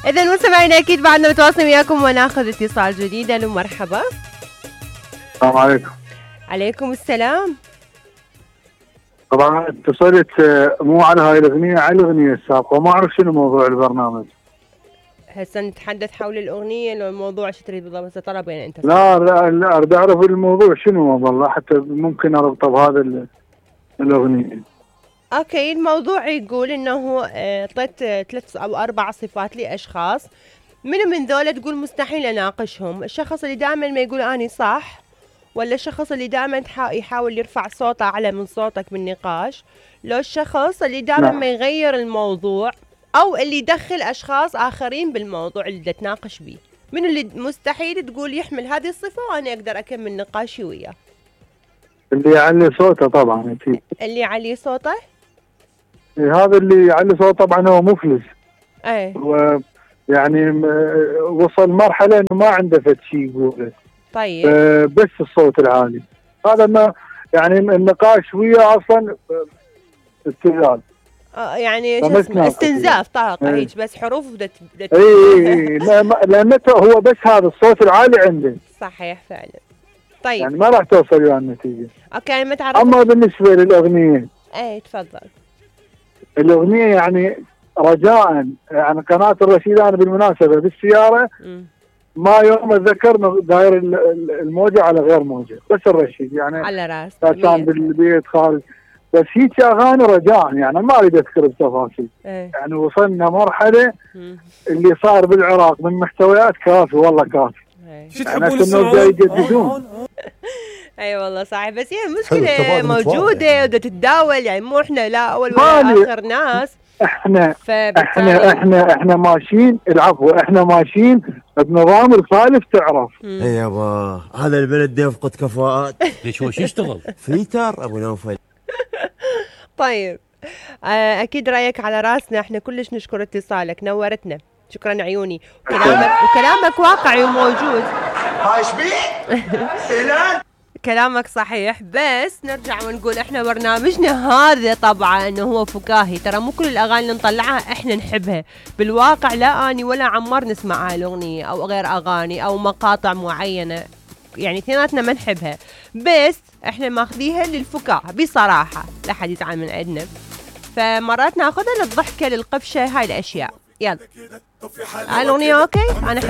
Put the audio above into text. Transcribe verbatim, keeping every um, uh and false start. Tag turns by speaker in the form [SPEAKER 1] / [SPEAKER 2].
[SPEAKER 1] إذا مستمعينا أكيد بعدنا متواصلين وياكم وناخذ اتصال جديد. أهلا ومرحبا.
[SPEAKER 2] السلام عليكم.
[SPEAKER 1] عليكم السلام.
[SPEAKER 2] طبعا اتصلت مو على هاي الأغنية، على الأغنية السابقة، وما أعرف شنو موضوع البرنامج.
[SPEAKER 1] هسه نتحدث حول الأغنية لو الموضوع شو تريد بالضبط؟ هسه طلبين أنت.
[SPEAKER 2] لا لا لا أريد أعرف الموضوع شنو والله، حتى ممكن أربطه بهذا الأغنية.
[SPEAKER 1] اوكي، الموضوع يقول انه اعطيت ثلاث او اربع صفات لاشخاص، من من ذولا تقول مستحيل اناقشهم؟ الشخص اللي دائما ما يقول اني صح، ولا الشخص اللي دائما يحاول يرفع صوته اعلى من صوتك بالنقاش، لو الشخص اللي دائما ما يغير الموضوع، او اللي يدخل اشخاص اخرين بالموضوع اللي تناقش به؟ من اللي مستحيل تقول يحمل هذه الصفة وانا اقدر اكمل نقاشي وياه؟
[SPEAKER 2] اللي يعلي صوته طبعا اكيد.
[SPEAKER 1] اللي يعلي صوته؟
[SPEAKER 2] هذا اللي يعلي صوته طبعا هو مفلس.
[SPEAKER 1] ايه.
[SPEAKER 2] ويعني وصل مرحله انه ما عنده فد شيء يقوله.
[SPEAKER 1] طيب.
[SPEAKER 2] بس الصوت العالي هذا ما يعني النقاش وياه اصلا استغلال.
[SPEAKER 1] اه يعني شو اسمه استنزاف طاقه
[SPEAKER 2] ايه.
[SPEAKER 1] هيك بس حروف بدت بدت
[SPEAKER 2] اي اي لانه هو بس هذا الصوت العالي عنده.
[SPEAKER 1] صحيح فعلا. طيب
[SPEAKER 2] يعني ما راح توصل ويا النتيجه.
[SPEAKER 1] اوكي ما تعرف.
[SPEAKER 2] اما بالنسبه للاغنيه،
[SPEAKER 1] ايه تفضل.
[SPEAKER 2] الاغنيه يعني رجاء، يعني قناه الرشيد انا بالمناسبه بالسياره م. ما يوم اتذكر داير الموجه على غير موجه، بس الرشيد يعني
[SPEAKER 1] على راس
[SPEAKER 2] كان بالبيت خارج، بس هيك اغاني رجاء يعني ما اريد اذكر بتفاصيل. ايه. يعني وصلنا مرحله م. اللي صار بالعراق من محتويات كافي والله كافي.
[SPEAKER 3] شو تحبون السعودي؟
[SPEAKER 2] يجددون.
[SPEAKER 1] اي والله صحيح، بس هي المشكله موجوده وبدها تتداول، يعني مو احنا لا اول ولا اخر ناس.
[SPEAKER 2] احنا احنا احنا احنا ماشيين، العفو احنا ماشيين بنظام الخالف تعرف.
[SPEAKER 3] اي يابا هذا البلد يفقد كفاءات.
[SPEAKER 4] ليش هو شو يشتغل؟
[SPEAKER 3] فليتر ابو نوفل.
[SPEAKER 1] طيب اكيد رايك على راسنا، احنا كلش نشكر اتصالك، نورتنا، شكرا عيوني، وكلامك وكلامك واقعي وموجود.
[SPEAKER 3] هاي شبيه؟
[SPEAKER 1] كلامك صحيح، بس نرجع ونقول احنا برنامجنا هذا طبعا انه هو فكاهي، ترى مو كل الاغاني اللي نطلعها احنا نحبها، بالواقع لا اني ولا عمار نسمع هاي الاغنيه او غير اغاني او مقاطع معينه، يعني اثنيناتنا ما نحبها، بس احنا ماخذيها للفكاهه بصراحه، لا حد يزعل من عندنا، فمرات ناخذها للضحكه للقفشه، هاي الاشياء. يلا هاي الاغنيه اوكي، انا